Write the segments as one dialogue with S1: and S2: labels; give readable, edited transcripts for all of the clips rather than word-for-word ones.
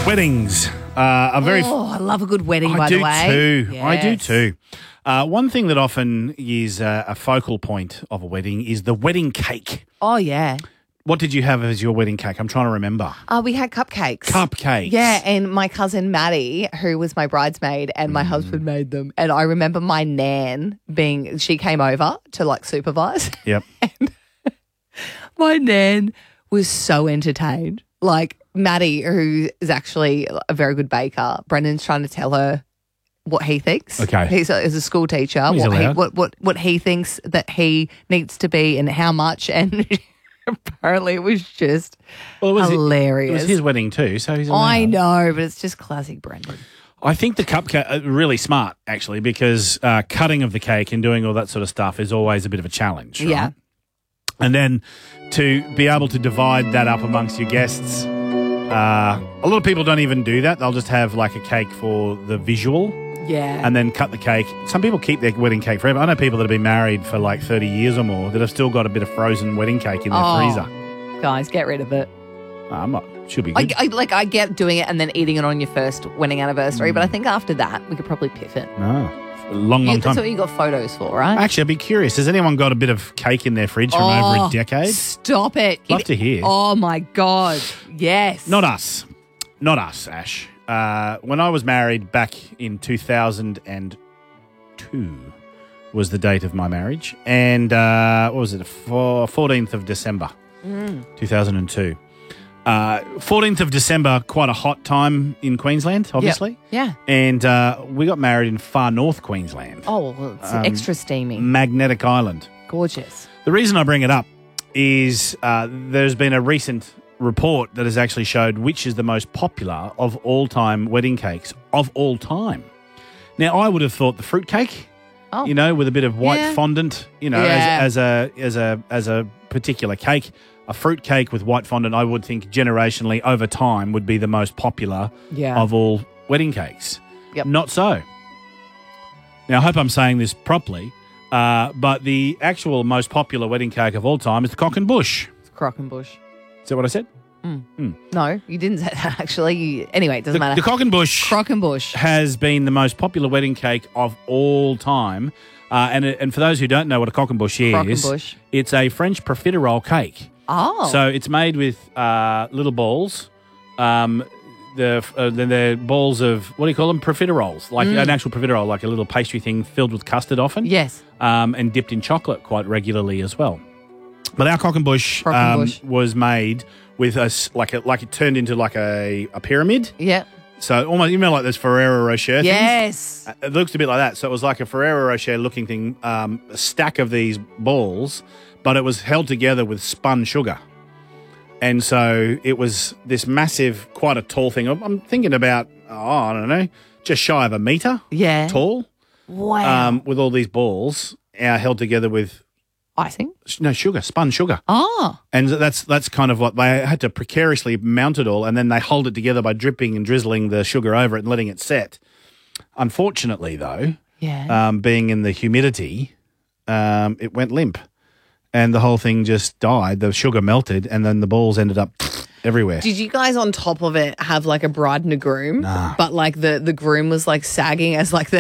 S1: Weddings are very...
S2: Oh, I love a good wedding, by the way.
S1: I do too.
S2: Yes.
S1: I do too. One thing that often is a focal point of a wedding is the wedding cake.
S2: Oh, yeah.
S1: What did you have as your wedding cake? I'm trying to remember.
S2: We had cupcakes.
S1: Cupcakes.
S2: Yeah, and my cousin Maddie, who was my bridesmaid, and my husband made them. And I remember my nan she came over to like supervise.
S1: Yep.
S2: And my nan was so entertained. Like Maddie, who is actually a very good baker, Brendan's trying to tell her what he thinks.
S1: Okay.
S2: He's a school teacher.
S1: He's allowed.
S2: What he thinks that he needs to be and how much. And apparently it was just hilarious.
S1: It was his wedding too, so he's allowed.
S2: I know, but it's just classic Brendan.
S1: I think the cupcake really smart actually because cutting of the cake and doing all that sort of stuff is always a bit of a challenge. Right?
S2: Yeah.
S1: And then to be able to divide that up amongst your guests, a lot of people don't even do that. They'll just have like a cake for the visual.
S2: Yeah.
S1: And then cut the cake. Some people keep their wedding cake forever. I know people that have been married for like 30 years or more that have still got a bit of frozen wedding cake in their freezer.
S2: Guys, get rid of it.
S1: Should be good.
S2: I get doing it and then eating it on your first wedding anniversary, but I think after that we could probably piff it.
S1: No. A long time.
S2: That's what you got photos for, right?
S1: Actually, I'd be curious. Has anyone got a bit of cake in their fridge from over a decade?
S2: Stop it.
S1: Love to hear.
S2: Oh, my God. Yes.
S1: Not us, Ash. When I was married back in 2002 was the date of my marriage. And what was it? 14th of December, 2002. 14th of December, quite a hot time in Queensland, obviously.
S2: Yep. Yeah.
S1: And we got married in far north Queensland.
S2: Oh, well, it's extra steamy.
S1: Magnetic Island.
S2: Gorgeous.
S1: The reason I bring it up is there's been a recent report that has actually showed which is the most popular of all-time wedding cakes of all time. Now, I would have thought the fruitcake, with a bit of white fondant, as a particular cake. A fruit cake with white fondant, I would think generationally over time would be the most popular of all wedding cakes.
S2: Yep.
S1: Not so. Now, I hope I'm saying this properly, but the actual most popular wedding cake of all time is the Crock-and-Bush.
S2: It's Crock-and-Bush.
S1: Is that what I said?
S2: No, you didn't say that, actually. Anyway, it doesn't matter.
S1: The
S2: Crock-and-Bush
S1: has been the most popular wedding cake of all time. And for those who don't know what a Crock-and-Bush is, it's a French profiterole cake.
S2: Oh.
S1: So it's made with little balls. Then they're balls of, what do you call them? Profiteroles, like an actual profiterole, like a little pastry thing filled with custard often.
S2: Yes.
S1: And dipped in chocolate quite regularly as well. But our Crock-and-Bush was made with it turned into like a pyramid.
S2: Yeah.
S1: So almost, like those Ferrero Rocher things?
S2: Yes.
S1: It looks a bit like that. So it was like a Ferrero Rocher looking thing, a stack of these balls, but it was held together with spun sugar. And so it was this massive, quite a tall thing. I'm thinking about, I don't know, just shy of a metre tall.
S2: Wow.
S1: With all these balls held together with...
S2: icing?
S1: No, sugar, spun sugar.
S2: Oh.
S1: And that's kind of what they had to precariously mount it all, and then they hold it together by dripping and drizzling the sugar over it and letting it set. Unfortunately, though, being in the humidity, it went limp. And the whole thing just died. The sugar melted, and then the balls ended up everywhere.
S2: Did you guys on top of it have like a bride and a groom?
S1: Nah.
S2: But like the groom was like sagging as the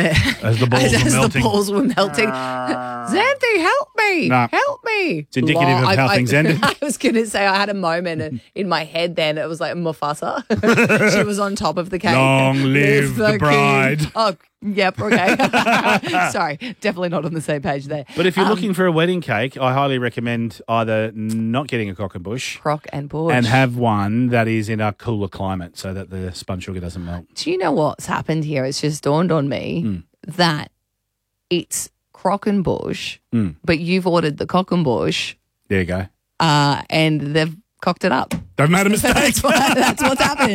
S2: balls were melting. Xanthi, help me!
S1: Nah.
S2: Help me!
S1: It's indicative of how things ended.
S2: I was going to say I had a moment in my head then. It was like Mufasa. She was on top of the cake.
S1: Long live the bride.
S2: King. Oh, yep, okay. Sorry, definitely not on the same page there.
S1: But if you're looking for a wedding cake, I highly recommend either not getting a Crock-and-Bush.
S2: Crock-and-Bush.
S1: And have one that is in a cooler climate so that the spun sugar doesn't melt.
S2: Do you know what's happened here? It's just dawned on me that it's Crock-and-Bush, but you've ordered the Cock-and-Bush.
S1: There you go.
S2: And they've cocked it up.
S1: They've made a mistake.
S2: That's what's happening.